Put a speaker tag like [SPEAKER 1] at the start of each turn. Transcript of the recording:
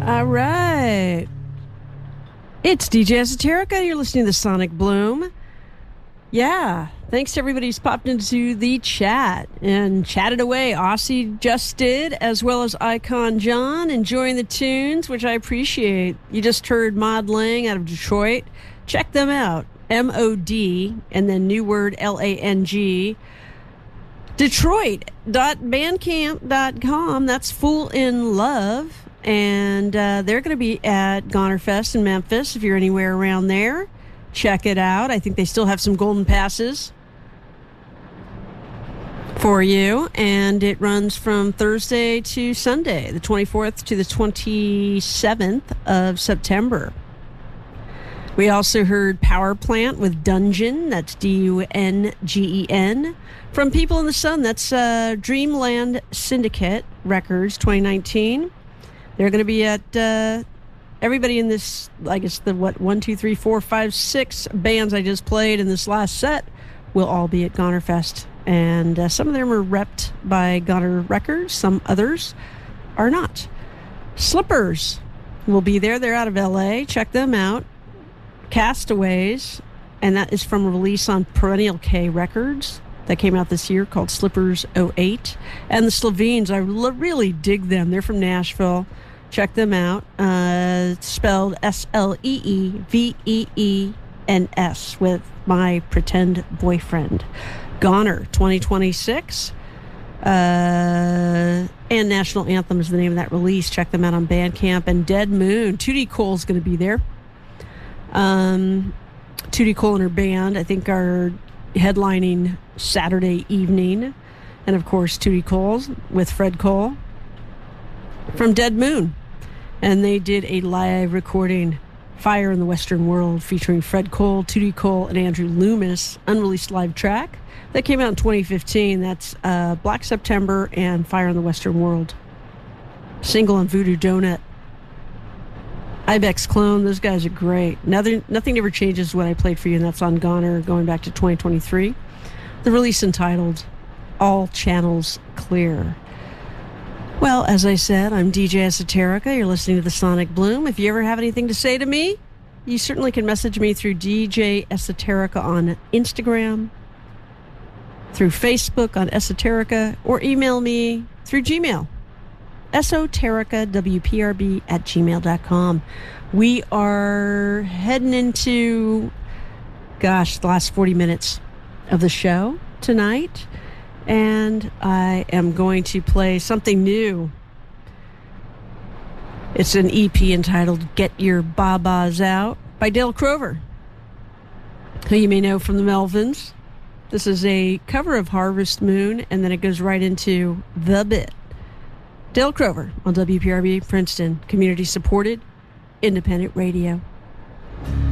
[SPEAKER 1] All right. It's DJ Esoterica. You're listening to Sonic Bloom. Yeah. Thanks to everybody who's popped into the chat and chatted away. Aussie just did, as well as Icon John, enjoying the tunes, which I appreciate. You just heard Mod Lang out of Detroit. Check them out. MOD, and then new word LANG. Detroit.bandcamp.com. That's Fool in Love. And they're going to be at Gonerfest in Memphis. If you're anywhere around there, check it out. I think they still have some golden passes for you. And it runs from Thursday to Sunday, the 24th to the 27th of September. We also heard Power Plant with Dungeon. That's DUNGEN. From People in the Sun, that's Dreamland Syndicate Records 2019. They're going to be at everybody in this, I guess the 1, 2, 3, 4, 5, 6 bands I just played in this last set will all be at Gonerfest. And some of them are repped by Goner Records. Some others are not. Slippers will be there. They're out of LA. Check them out. Castaways, and that is from a release on Perennial K Records that came out this year called Slippers 08. And the Slovenes, I really dig them. They're from Nashville. Check them out. Spelled SLEEVEENS with My Pretend Boyfriend. Goner 2026. And National Anthem is the name of that release. Check them out on Bandcamp. And Dead Moon, 2D Cole's going to be there. 2D Cole and her band, I think, are headlining Saturday evening. And, of course, 2D Cole's with Fred Cole from Dead Moon. And they did a live recording, Fire in the Western World, featuring Fred Cole, 2D Cole, and Andrew Loomis, unreleased live track. That came out in 2015. That's Black September and Fire in the Western World. Single on Voodoo Donut. Ibex Clone, those guys are great. Nothing ever changes when I played for you, and that's on Goner going back to 2023. The release entitled All Channels Clear. Well, as I said, I'm DJ Esoterica. You're listening to the Sonic Bloom. If you ever have anything to say to me, you certainly can message me through DJ Esoterica on Instagram, through Facebook on Esoterica, or email me through Gmail. esotericawprb@gmail.com. We are heading into, the last 40 minutes of the show tonight, and I am going to play something new. It's an EP entitled Get Your Babas Out by Dale Crover, who you may know from the Melvins. This is a cover of Harvest Moon, and then it goes right into The Bit. Dale Crover on WPRB Princeton, community-supported, independent radio.